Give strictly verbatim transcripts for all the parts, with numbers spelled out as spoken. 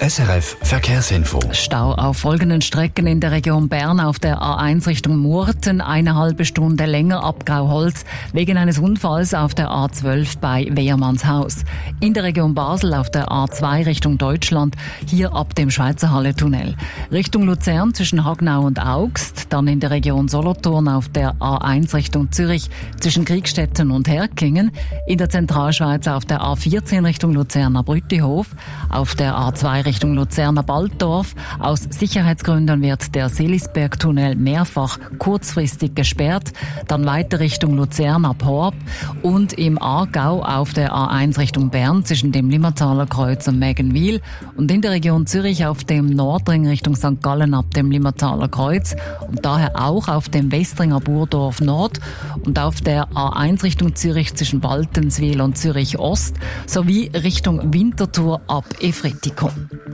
S R F Verkehrsinfo. Stau auf folgenden Strecken in der Region Bern auf der A eins Richtung Murten, eine halbe Stunde länger ab Grauholz, wegen eines Unfalls auf der A zwölf bei Wehrmannshaus. In der Region Basel auf der A zwei Richtung Deutschland, hier ab dem Schweizerhalle-Tunnel. Richtung Luzern zwischen Hagnau und Augst, dann in der Region Solothurn auf der A eins Richtung Zürich zwischen Kriegstetten und Herkingen, in der Zentralschweiz auf der A vierzehn Richtung Luzerner Brüttihof, auf der A zwei Richtung Luzerner Balddorf. Aus Sicherheitsgründen wird der Seelisberg-Tunnel mehrfach kurzfristig gesperrt. Dann weiter Richtung Luzern ab Horb und im Aargau auf der A eins Richtung Bern zwischen dem Limmertaler Kreuz und Mägenwil und in der Region Zürich auf dem Nordring Richtung Sankt Gallen ab dem Limmertaler Kreuz und daher auch auf dem Westringer Burdorf Nord und auf der A eins Richtung Zürich zwischen Baltenswil und Zürich Ost sowie Richtung Winterthur ab Efretikum.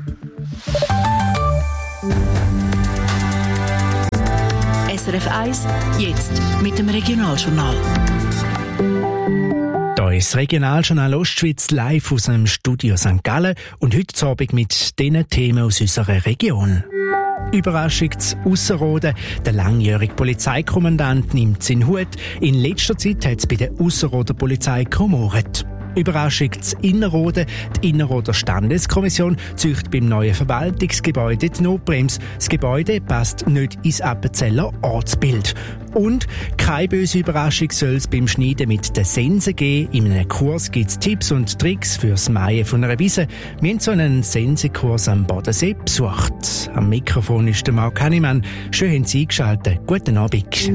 S R F eins, jetzt mit dem Regionaljournal. Hier ist das Regionaljournal Ostschweiz live aus dem Studio Sankt Gallen und heute Abend mit diesen Themen aus unserer Region. Überraschung zu Ausserrhoden. Der langjährige Polizeikommandant nimmt seinen Hut. In letzter Zeit hat es bei der Ausserrhoder Polizei gemurrt. Überraschung zu Innerrhoden. Die Innerrhoder Standeskommission züchtet beim neuen Verwaltungsgebäude die Notbremse. Das Gebäude passt nicht ins Appenzeller Ortsbild. Und keine böse Überraschung soll es beim Schneiden mit den Sensen geben. In einem Kurs gibt es Tipps und Tricks fürs Mähen von einer Wiese. Wir haben so einen Sensenkurs am Bodensee besucht. Am Mikrofon ist der Marc Hannemann. Schön haben Sie eingeschaltet. Guten Abend.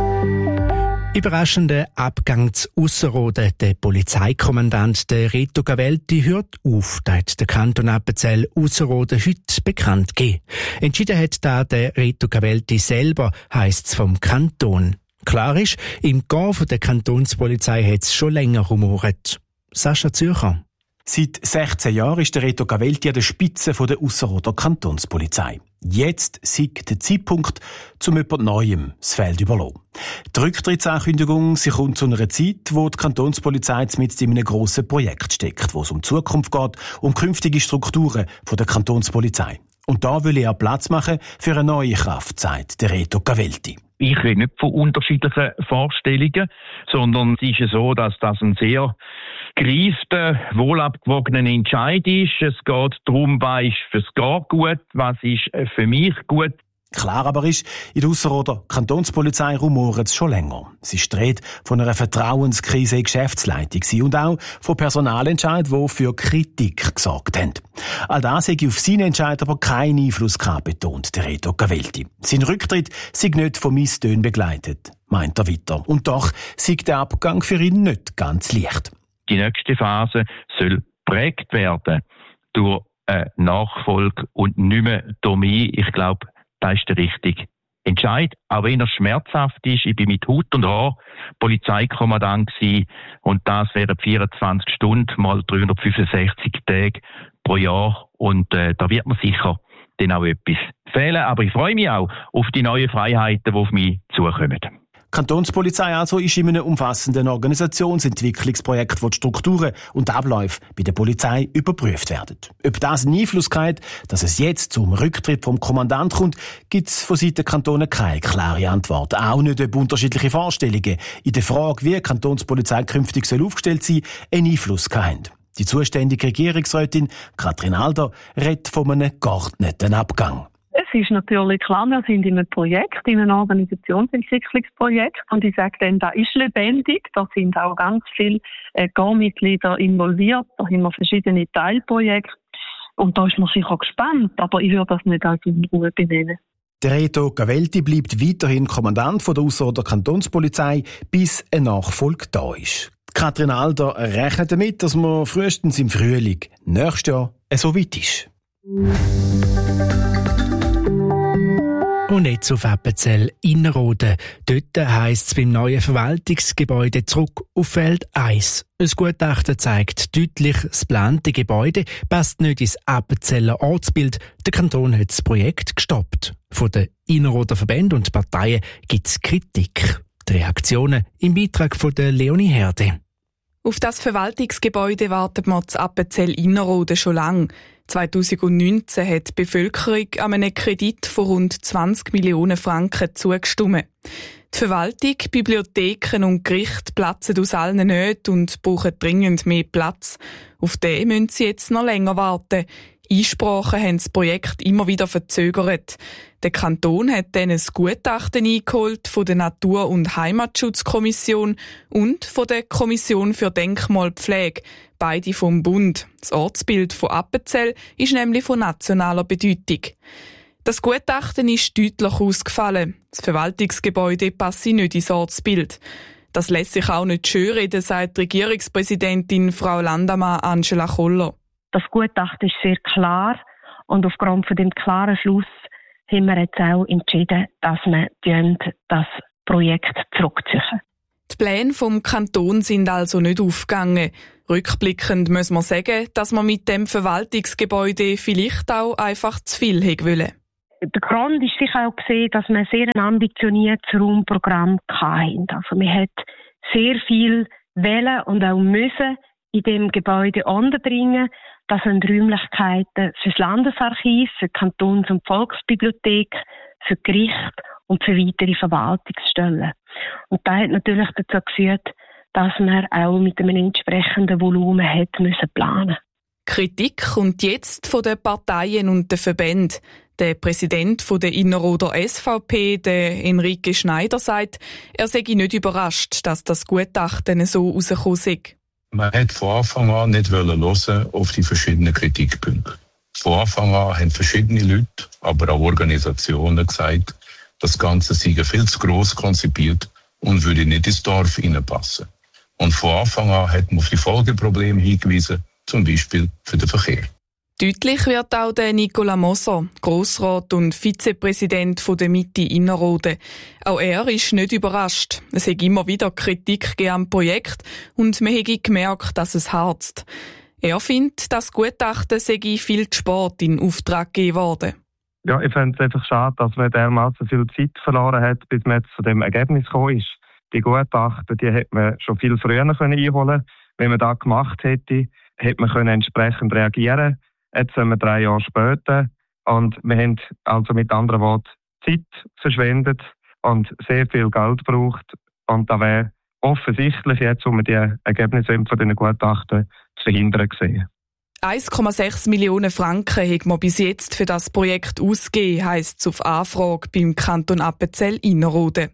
Überraschender Abgang zu Ausserrhoden. Der Polizeikommandant der Reto Gavelti hört auf, das der Kanton Appenzell Ausserrhoden heute bekannt gegeben. Entschieden hat da der Reto Gavelti selber, heisst es vom Kanton. Klar ist, im Gehen von der Kantonspolizei hat es schon länger rumort. Sascha Zürcher. Seit sechzehn Jahren ist der Reto Gavelti an der Spitze der Ausserrhoder Kantonspolizei. Jetzt sei der Zeitpunkt, um jemand Neuem das Feld zu überlassen. Die Rücktrittsankündigung sie kommt zu einer Zeit, wo die Kantonspolizei mit in einem grossen Projekt steckt, wo es um die Zukunft geht, um künftige Strukturen der Kantonspolizei. Und da will er Platz machen für eine neue Kraft, sagt der Reto Gavelti. Ich rede nicht von unterschiedlichen Vorstellungen, sondern es ist ja so, dass das ein sehr gereifter, wohlabgewogener Entscheid ist. Es geht darum, was ist fürs Gar gut, was ist für mich gut. Klar aber ist, in der Ausserrhoder Kantonspolizei rumoren es schon länger. Sie streht von einer Vertrauenskrise in die Geschäftsleitung und auch von Personalentscheidungen, die für Kritik gesorgt haben. All das hätte auf seinen Entscheid aber keinen Einfluss gehabt, betont der Reto Gavelti. Sein Rücktritt sei nicht von Misstönen begleitet, meint er weiter. Und doch sei der Abgang für ihn nicht ganz leicht. Die nächste Phase soll geprägt werden durch eine Nachfolge und nicht mehr durch mich. Ich glaube, das ist der richtige Entscheid. Auch wenn er schmerzhaft ist, ich bin mit Hut und Haar Polizeikommandant gewesen und das wären vierundzwanzig Stunden mal dreihundertfünfundsechzig Tage pro Jahr und äh, da wird mir sicher dann auch etwas fehlen. Aber ich freue mich auch auf die neuen Freiheiten, die auf mich zukommen. Die Kantonspolizei also ist in einem umfassenden Organisationsentwicklungsprojekt, wo die Strukturen und Abläufe bei der Polizei überprüft werden. Ob das einen Einfluss hat, dass es jetzt zum Rücktritt vom Kommandant kommt, gibt es von Seiten der Kantone keine klare Antwort. Auch nicht, ob unterschiedliche Vorstellungen in der Frage, wie die Kantonspolizei künftig soll aufgestellt sein, einen Einfluss haben. Die zuständige Regierungsrätin Katrin Alder redet von einem geordneten Abgang. Es ist natürlich klar, wir sind in einem Projekt, in einem Organisationsentwicklungsprojekt und ich sage dann, da ist lebendig, da sind auch ganz viele äh, Gar-Mitglieder involviert, da haben wir verschiedene Teilprojekte und da ist man sicher gespannt, aber ich würde das nicht als Unruhe benennen. Der Reto Gavelti bleibt weiterhin Kommandant von der Ausserrhoder Kantonspolizei, bis eine Nachfolge da ist. Katrin Alder rechnet damit, dass man frühestens im Frühling nächstes Jahr so weit ist. Und jetzt auf Appenzell Innerrhoden. Dort heisst es beim neuen Verwaltungsgebäude zurück auf Feld eins. Ein Gutachten zeigt deutlich, das geplante Gebäude passt nicht ins Appenzeller Ortsbild. Der Kanton hat das Projekt gestoppt. Von den Innerrhoder Verbänden und Parteien gibt es Kritik. Die Reaktionen im Beitrag von der Leonie Herde. Auf das Verwaltungsgebäude wartet man zu Appenzell-Innerrhoden schon lange. zweitausendneunzehn hat die Bevölkerung an einem Kredit von rund zwanzig Millionen Franken zugestimmt. Die Verwaltung, Bibliotheken und Gerichte platzen aus allen Nöten und brauchen dringend mehr Platz. Auf den müssen sie jetzt noch länger warten. Einsprachen haben das Projekt immer wieder verzögert. Der Kanton hat dann ein Gutachten eingeholt von der Natur- und Heimatschutzkommission und von der Kommission für Denkmalpflege, beide vom Bund. Das Ortsbild von Appenzell ist nämlich von nationaler Bedeutung. Das Gutachten ist deutlich ausgefallen. Das Verwaltungsgebäude passe nicht ins Ortsbild. Das lässt sich auch nicht schönreden, sagt die Regierungspräsidentin Frau Landamann Angela Koller. Das Gutachten ist sehr klar und aufgrund von dem klaren Schluss haben wir jetzt auch entschieden, dass wir das Projekt zurückziehen. Die Pläne vom Kanton sind also nicht aufgegangen. Rückblickend muss man sagen, dass man mit dem Verwaltungsgebäude vielleicht auch einfach zu viel hätte wollen. Der Grund ist sicher auch gesehen, dass wir sehr ein ambitioniertes Raumprogramm hatten. Also wir hat sehr viel wollen und auch müssen in dem Gebäude unterbringen. Das sind Räumlichkeiten für das Landesarchiv, für die Kantons- und Volksbibliothek, für Gericht und für weitere Verwaltungsstellen. Und das hat natürlich dazu geführt, dass man auch mit einem entsprechenden Volumen hätte müssen planen. Kritik kommt jetzt von den Parteien und den Verbänden. Der Präsident der Innerrhoder S V P, der Enrique Schneider, sagt, er sei nicht überrascht, dass das Gutachten so rausgekommen sei. Man hat von Anfang an nicht hören auf die verschiedenen Kritikpunkte. Von Anfang an haben verschiedene Leute, aber auch Organisationen gesagt, das Ganze sei viel zu gross konzipiert und würde nicht ins Dorf hineinpassen. Und von Anfang an hat man auf die Folgeprobleme hingewiesen, zum Beispiel für den Verkehr. Deutlich wird auch der Nicola Moser, Grossrat und Vizepräsident von der Mitte Innerrhoden. Auch er ist nicht überrascht. Es hat immer wieder Kritik am Projekt und man hat gemerkt, dass es harzt. Er findet, das Gutachten sei viel zu spät in Auftrag gegeben worden. Ja, ich finde es einfach schade, dass man dermaßen viel Zeit verloren hat, bis man jetzt zu dem Ergebnis gekommen ist. Die Gutachten, die hätte man schon viel früher einholen können. Wenn man das gemacht hätte, hätte man können entsprechend reagieren können. Jetzt sind wir drei Jahre später und wir haben also mit anderen Worten Zeit verschwendet und sehr viel Geld gebraucht. Und da wäre offensichtlich jetzt, um die Ergebnisse von diesen Gutachten zu verhindern gesehen. eins Komma sechs Millionen Franken hat man bis jetzt für das Projekt ausgegeben, heisst es auf Anfrage beim Kanton Appenzell-Innerrhoden.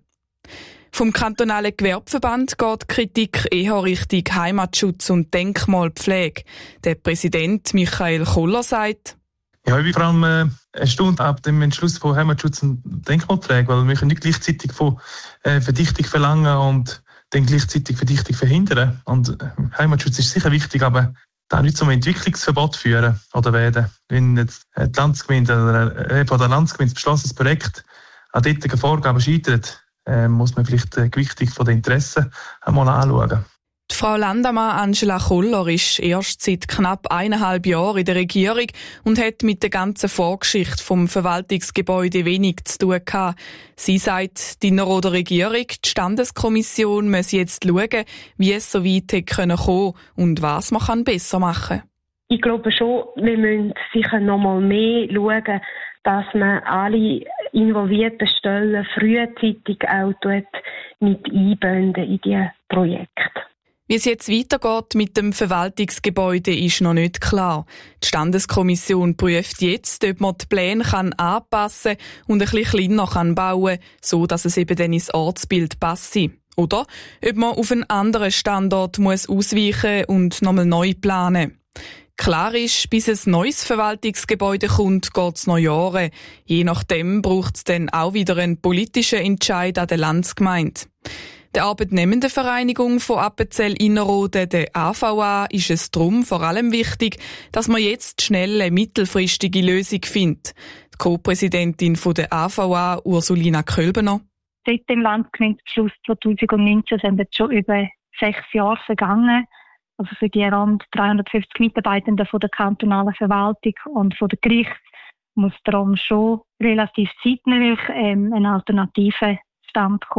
Vom kantonalen Gewerbeverband geht die Kritik eher Richtung Heimatschutz und Denkmalpflege. Der Präsident Michael Koller sagt: Ja, ich bin vor allem äh, erstaunt ab dem Entschluss von Heimatschutz und Denkmalpflege, weil wir können nicht gleichzeitig von äh, Verdichtung verlangen und dann gleichzeitig Verdichtung verhindern. Und äh, Heimatschutz ist sicher wichtig, aber da nicht zum Entwicklungsverbot führen oder werden. Wenn jetzt äh, die Landsgemeinde oder äh, von der Landsgemeinde beschlossenes Projekt an dortigen Vorgaben scheitert, äh, muss man vielleicht die Gewichtung der Interessen einmal anschauen. Die Frau Landamann Angela Koller ist erst seit knapp eineinhalb Jahren in der Regierung und hat mit der ganzen Vorgeschichte vom Verwaltungsgebäude wenig zu tun gehabt. Sie sagt, die Innerrhoder Regierung, die Standeskommission, muss jetzt schauen, wie es so weit hätte kommen können und was man besser machen kann. Ich glaube schon, wir müssen sicher noch mal mehr schauen, dass man alle involvierten Stellen frühzeitig auch dort mit einbinden in diese Projekte. Wie es jetzt weitergeht mit dem Verwaltungsgebäude, ist noch nicht klar. Die Standeskommission prüft jetzt, ob man die Pläne kann anpassen und ein bisschen kleiner kann bauen, so dass es eben dann ins Ortsbild passe. Oder ob man auf einen anderen Standort muss ausweichen und nochmal neu planen. Klar ist, bis ein neues Verwaltungsgebäude kommt, geht es noch Jahre. Je nachdem braucht es dann auch wieder einen politischen Entscheid an der Landsgemeinde. Der Arbeitnehmendenvereinigung von Appenzell-Innerrhoden, der A V A, ist es darum vor allem wichtig, dass man jetzt schnell eine mittelfristige Lösung findet. Die Co-Präsidentin der A V A, Ursulina Kölbener: Seit dem Landsgemeindebeschluss zweitausendneunzehn sind jetzt schon über sechs Jahre vergangen. Also für die rund dreihundertfünfzig Mitarbeitenden von der kantonalen Verwaltung und von der Gericht muss darum schon relativ zeitnah ähm, eine Alternative stand kommen.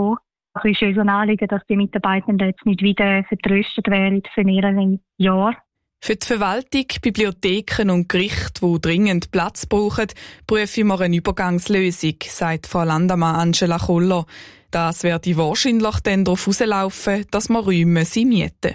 Es ist uns ein Anliegen, dass die Mitarbeitenden jetzt nicht wieder vertröstet werden für mehrere Jahre. Für die Verwaltung, Bibliotheken und Gerichte, die dringend Platz brauchen, prüfen wir eine Übergangslösung, sagt Frau Landamann Angela Koller. Das werde wahrscheinlich dann darauf rauslaufen, dass wir Räume sie mieten.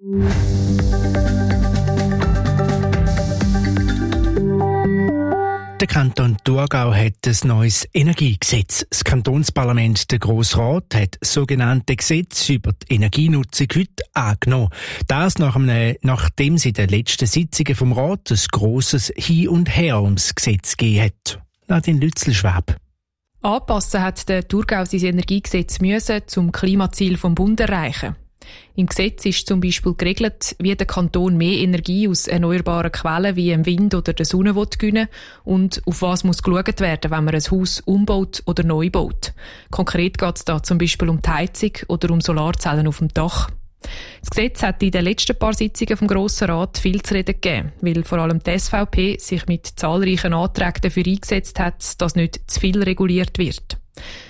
Der Kanton Thurgau hat ein neues Energiegesetz. Das Kantonsparlament, der Grosse Rat, hat das sogenannte Gesetz über die Energienutzung heute angenommen. Das nach einem, nachdem es in den letzten Sitzungen vom Rat ein grosses Hin und Her ums Gesetz gegeben hat. Nadine Lützelschwab. Anpassen hat der Thurgau sein Energiegesetz müssen, zum Klimaziel vom Bund erreichen. Im Gesetz ist zum Beispiel geregelt, wie der Kanton mehr Energie aus erneuerbaren Quellen wie dem Wind oder der Sonne gewinnen will und auf was muss geschaut werden, wenn man ein Haus umbaut oder neu baut. Konkret geht es da zum Beispiel um die Heizung oder um Solarzellen auf dem Dach. Das Gesetz hat in den letzten paar Sitzungen vom Grossen Rat viel zu reden gegeben, weil vor allem die S V P sich mit zahlreichen Anträgen dafür eingesetzt hat, dass nicht zu viel reguliert wird.